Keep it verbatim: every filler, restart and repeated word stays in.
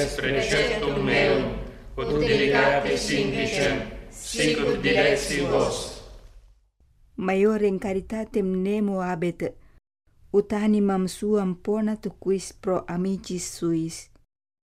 est preceptum meum, ut delicatis indicem, sic ut direxi vos. Maiorem caritatem nemo habet, ut animam suam ponat quis pro amicis suis.